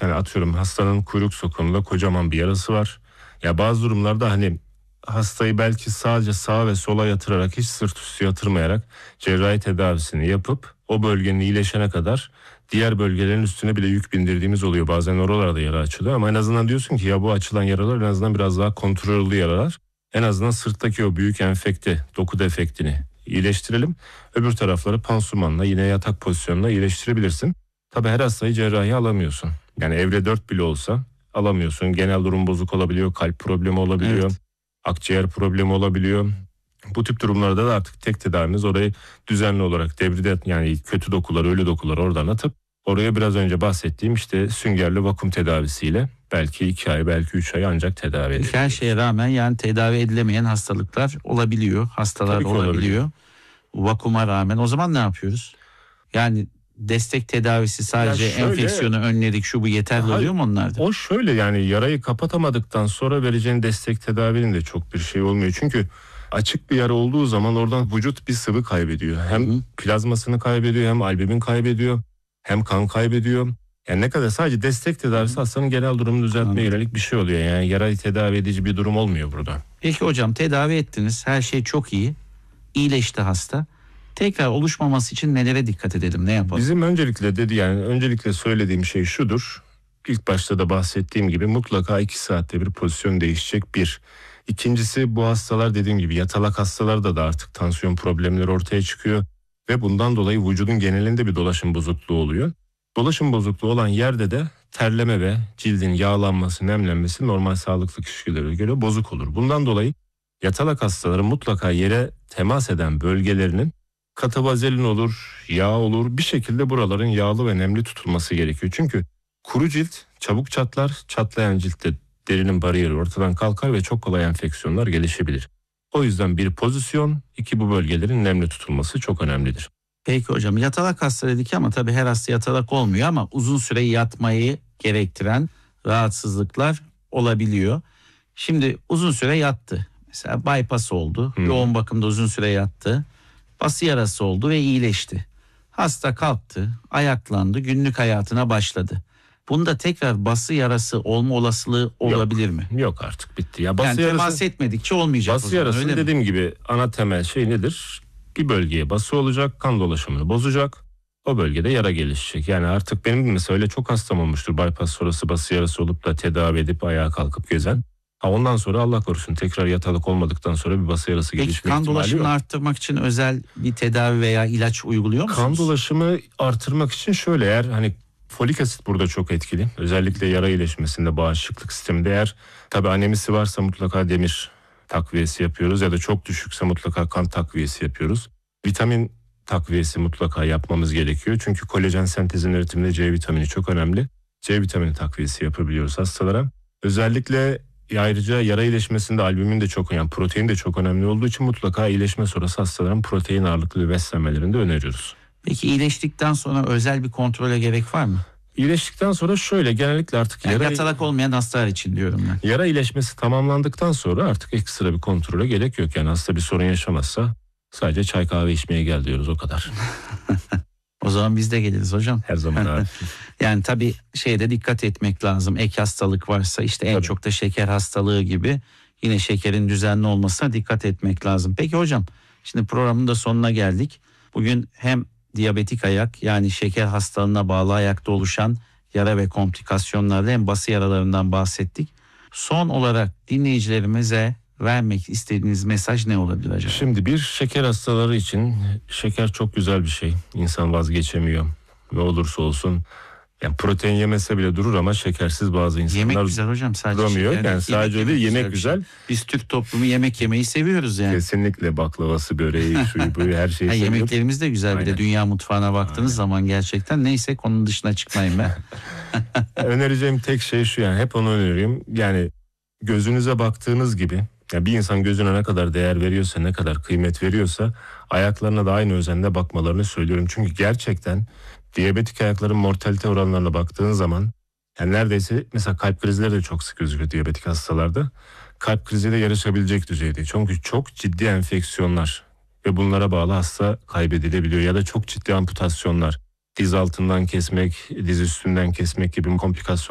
Yani atıyorum hastanın kuyruk sokumunda kocaman bir yarası var. Ya bazı durumlarda hani hastayı belki sadece sağa ve sola yatırarak, hiç sırt üstü yatırmayarak cerrahi tedavisini yapıp o bölgenin iyileşene kadar diğer bölgelerin üstüne bile yük bindirdiğimiz oluyor. Bazen oralarda yara açılıyor ama en azından diyorsun ki ya bu açılan yaralar en azından biraz daha kontrollü yaralar. En azından sırttaki o büyük enfekte, doku defektini iyileştirelim. Öbür tarafları pansumanla, yine yatak pozisyonuna iyileştirebilirsin. Tabii her hastayı cerrahi alamıyorsun. Yani evre 4 bile olsa alamıyorsun. Genel durum bozuk olabiliyor, kalp problemi olabiliyor, Evet. akciğer problemi olabiliyor. Bu tip durumlarda da artık tek tedavimiz orayı düzenli olarak debride, yani kötü dokular, ölü dokular oradan atıp oraya biraz önce bahsettiğim işte süngerli vakum tedavisiyle belki 2 ay, belki 3 ay ancak tedavi edebiliriz. Her şeye rağmen yani tedavi edilemeyen hastalıklar olabiliyor. Hastalar Tabii ki olabiliyor. Vakuma rağmen. O zaman ne yapıyoruz? Yani destek tedavisi sadece Ya şöyle, enfeksiyonu önledik, şu bu yeterli hayır, oluyor mu onlarda? o şöyle, yani yarayı kapatamadıktan sonra vereceğin destek tedavinin de çok bir şey olmuyor. Çünkü açık bir yara olduğu zaman oradan vücut bir sıvı kaybediyor. Hem plazmasını kaybediyor, hem albumin kaybediyor, hem kan kaybediyor. Yani ne kadar sadece destek tedavisi hastanın genel durumunu düzeltmeye yönelik bir şey oluyor. Yani yarayı tedavi edici bir durum olmuyor burada. Peki hocam, tedavi ettiniz, her şey çok iyi, iyileşti hasta. Tekrar oluşmaması için nelere dikkat edelim, ne yapalım? Bizim öncelikle söylediğim şey şudur. İlk başta da bahsettiğim gibi mutlaka 2 saatte bir pozisyon değişecek bir. İkincisi, bu hastalar dediğim gibi yatalak hastalarda da artık tansiyon problemleri ortaya çıkıyor. Ve bundan dolayı vücudun genelinde bir dolaşım bozukluğu oluyor. Dolaşım bozukluğu olan yerde de terleme ve cildin yağlanması, nemlenmesi normal sağlıklı kişilere göre bozuk olur. Bundan dolayı yatalak hastaların mutlaka yere temas eden bölgelerinin katabazelin olur, yağ olur, bir şekilde buraların yağlı ve nemli tutulması gerekiyor. Çünkü kuru cilt çabuk çatlar, çatlayan ciltte derinin bariyeri ortadan kalkar ve çok kolay enfeksiyonlar gelişebilir. O yüzden bir pozisyon, 2 bu bölgelerin nemli tutulması çok önemlidir. Peki hocam, yatalak hasta dedik ama tabii her hasta yatalak olmuyor, ama uzun süre yatmayı gerektiren rahatsızlıklar olabiliyor. Şimdi uzun süre yattı. Mesela bypass oldu. Yoğun bakımda uzun süre yattı. Bası yarası oldu ve iyileşti. Hasta kalktı, ayaklandı, günlük hayatına başladı. Bunda tekrar bası yarası olma olasılığı olabilir mi? Yok, artık bitti. Ya bası Yani yarası, temas etmedikçe olmayacak. bası yarası dediğim gibi ana temel şey nedir? Bir bölgeye bası olacak, kan dolaşımını bozacak. O bölgede yara gelişecek. Yani artık benim mesela öyle çok hastam olmuştur. Bypass sonrası bası yarası olup da tedavi edip ayağa kalkıp gezen. Ondan sonra Allah korusun tekrar yatalık olmadıktan sonra bir bası yarası Peki gelişme kan ihtimali dolaşımını yok. arttırmak için özel bir tedavi veya ilaç uyguluyor musunuz? Kan dolaşımı artırmak için şöyle, eğer hani folik asit burada çok etkili. Özellikle yara iyileşmesinde, bağışıklık sisteminde, eğer tabii anemisi varsa mutlaka demir takviyesi yapıyoruz ya da çok düşükse mutlaka kan takviyesi yapıyoruz. Vitamin takviyesi mutlaka yapmamız gerekiyor. Çünkü kolajen sentezinin üretiminde C vitamini çok önemli. C vitamini takviyesi yapabiliyoruz hastalara. Özellikle ayrıca yara iyileşmesinde albumin de çok önemli, protein de çok önemli olduğu için mutlaka iyileşme sonrası hastaların protein ağırlıklı beslenmelerini de öneriyoruz. Peki iyileştikten sonra özel bir kontrole gerek var mı? İyileştikten sonra şöyle, genellikle artık Yani yatalak olmayan hastalar için diyorum ben. yara iyileşmesi tamamlandıktan sonra artık ekstra bir kontrole gerek yok. Yani hasta bir sorun yaşamazsa sadece çay kahve içmeye gel diyoruz, o kadar. O zaman biz de geliriz hocam. Her zaman abi. Yani tabii şeyde dikkat etmek lazım. Ek hastalık varsa, işte en Tabii. çok da şeker hastalığı gibi, yine şekerin düzenli olmasına dikkat etmek lazım. Peki hocam, şimdi programın da sonuna geldik. Bugün hem diyabetik ayak, yani şeker hastalığına bağlı ayakta oluşan yara ve komplikasyonlarda, hem bası yaralarından bahsettik. Son olarak dinleyicilerimize vermek istediğiniz mesaj ne olabilir acaba? Şimdi bir şeker hastaları için şeker çok güzel bir şey. İnsan vazgeçemiyor. Ne olursa olsun. Yani protein yemese bile durur ama şekersiz bazı insanlar Yemek güzel hocam, sadece duramıyor. şeker değil. Yani sadece Yemek değil, yemek yemek güzel bir güzel. şey. Biz Türk toplumu yemek yemeyi seviyoruz yani. Kesinlikle baklavası, böreği, şuyu buyu, her şeyi seviyoruz. Yemeklerimiz de güzel, bir de Aynen. dünya mutfağına baktığınız zaman gerçekten, neyse, konunun dışına çıkmayın ben. Önereceğim tek şey şu, yani hep onu öneriyorum. Yani gözünüze baktığınız gibi, ya bir insan gözüne ne kadar değer veriyorsa, ne kadar kıymet veriyorsa, ayaklarına da aynı özenle bakmalarını söylüyorum. Çünkü gerçekten diyabetik ayakların mortalite oranlarına baktığın zaman, yani neredeyse mesela kalp krizleri de çok sık gözüküyor diyabetik hastalarda. Kalp kriziyle yarışabilecek düzeyde. Çünkü çok ciddi enfeksiyonlar ve bunlara bağlı hasta kaybedilebiliyor ya da çok ciddi amputasyonlar. Diz altından kesmek, diz üstünden kesmek gibi komplikasyon